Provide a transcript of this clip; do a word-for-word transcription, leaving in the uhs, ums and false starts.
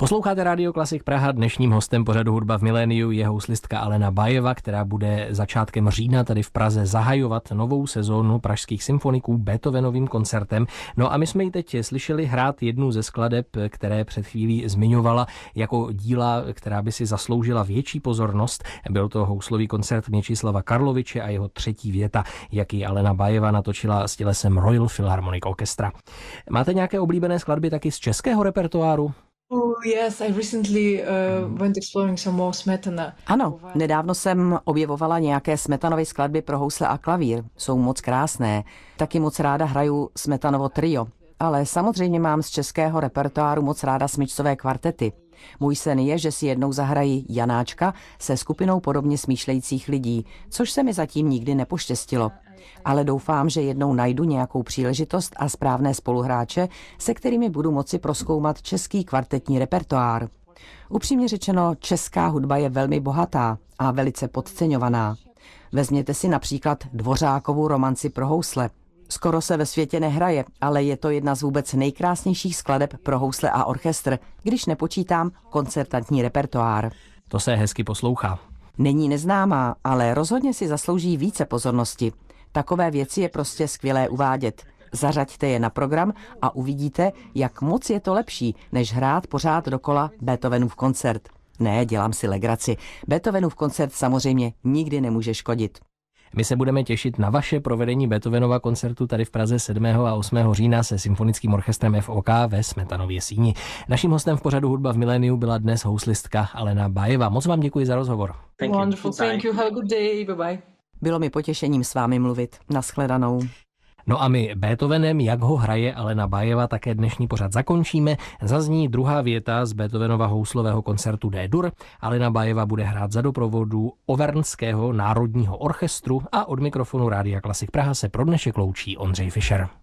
Posloucháte Rádio Klasik Praha. Dnešním hostem pořadu Hudba v miléniu je houslistka Alena Bajeva, která bude začátkem října tady v Praze zahajovat novou sezónu pražských symfoniků Beethovenovým koncertem. No a my jsme ji teď slyšeli hrát jednu ze skladeb, které před chvílí zmiňovala jako díla, která by si zasloužila větší pozornost. Byl to houslový koncert Měčislava Karloviče a jeho třetí věta, jaký Alena Bajeva natočila s tělesem Royal Philharmonic Orchestra. Máte nějaké oblíbené skladby taky z českého repertoáru? Oh, yes, I recently uh, went exploring some more Smetana. Ano, nedávno jsem objevovala nějaké Smetanovy skladby pro housle a klavír. Jsou moc krásné. Taky moc ráda hraju Smetanovo trio. Ale samozřejmě mám z českého repertoáru moc ráda smyčcové kvartety. Můj sen je, že si jednou zahrají Janáčka se skupinou podobně smýšlejících lidí, což se mi zatím nikdy nepoštěstilo. Ale doufám, že jednou najdu nějakou příležitost a správné spoluhráče, se kterými budu moci prozkoumat český kvartetní repertoár. Upřímně řečeno, česká hudba je velmi bohatá a velice podceňovaná. Vezměte si například Dvořákovu romanci pro housle. Skoro se ve světě nehraje, ale je to jedna z vůbec nejkrásnějších skladeb pro housle a orchestr, když nepočítám koncertantní repertoár. To se hezky poslouchá. Není neznámá, ale rozhodně si zaslouží více pozornosti. Takové věci je prostě skvělé uvádět. Zařaďte je na program a uvidíte, jak moc je to lepší, než hrát pořád dokola Beethovenův koncert. Ne, dělám si legraci. Beethovenův koncert samozřejmě nikdy nemůže škodit. My se budeme těšit na vaše provedení Beethovenova koncertu tady v Praze sedmého a osmého října se symfonickým orchestrem F O K ve Smetanově síni. Naším hostem v pořadu Hudba v miléniu byla dnes houslistka Alena Bajeva. Moc vám děkuji za rozhovor. Wonderful, thank you, have a good day, bye bye. Bylo mi potěšením s vámi mluvit. Naschledanou. No a my Beethovenem, jak ho hraje Alena Bajeva, také dnešní pořad zakončíme. Zazní druhá věta z Beethovenova houslového koncertu D-dur. Alena Bajeva bude hrát za doprovodu Auvergnského národního orchestru a od mikrofonu Rádia Klasik Praha se pro dnešek loučí Ondřej Fischer.